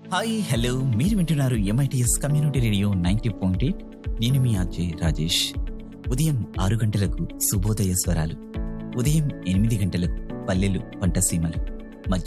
Hi hello, మీరు వింటున్నారు MITS community radio 90.8. నేను మీ అజయ్ రాజేష్. ఉదయం 6 గంటలకు శుభోదయ స్వరాలు, ఉదయం 8 గంటలకు పల్లెలు పంటసీమలు,